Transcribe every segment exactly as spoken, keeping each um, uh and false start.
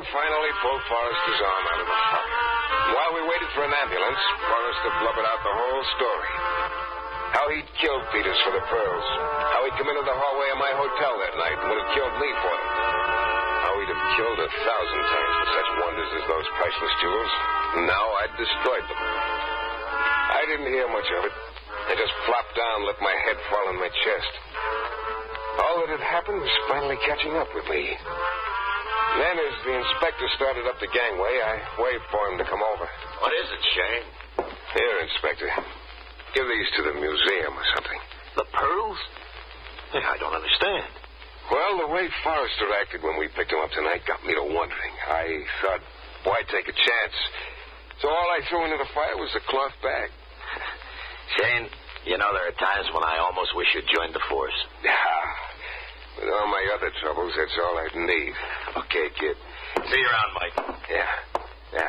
finally pulled Forrester's arm out of the fire. While we waited for an ambulance, Forrester blubbered out the whole story. How he'd killed Peters for the pearls. How he'd come into the hallway of my hotel that night and would have killed me for them. How he'd have killed a thousand times for such wonders as those priceless jewels. And now I'd destroyed them. I didn't hear much of it. I just flopped down and let my head fall on my chest. All that had happened was finally catching up with me. Then, as the inspector started up the gangway, I waved for him to come over. What is it, Shane? Here, Inspector. Give these to the museum or something. The pearls? Yeah, I don't understand. Well, the way Forrester acted when we picked him up tonight got me to wondering. I thought, why take a chance? So all I threw into the fire was a cloth bag. Shane, you know there are times when I almost wish you'd joined the force. Yeah. With all my other troubles, that's all I'd need. Okay, kid. See you around, Mike. Yeah. Yeah.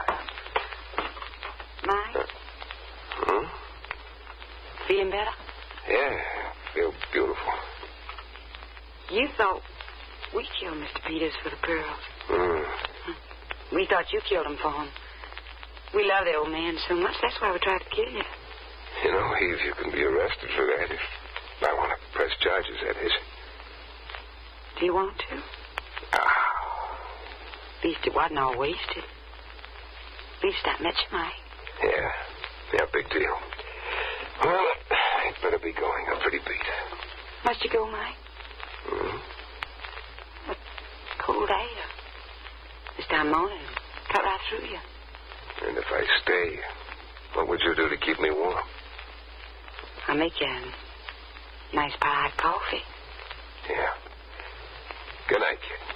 Mike? Hmm? Feeling better? Yeah. Feel beautiful. You thought we killed Mister Peters for the pearls. Hmm. We thought you killed him for him. We love the old man so much, that's why we tried to kill you. You know, Eve, you can be arrested for that if I want to press charges, that is. Do you want to? Ah. At least it wasn't all wasted. At least I met you, Mike. Yeah. Yeah, big deal. Well, I'd better be going. I'm pretty beat. Must you go, Mike? Hmm? But cold air. This time morning, cut right through you. And if I stay, what would you do to keep me warm? I'll make you a nice pie of coffee. Yeah. Good night, kid.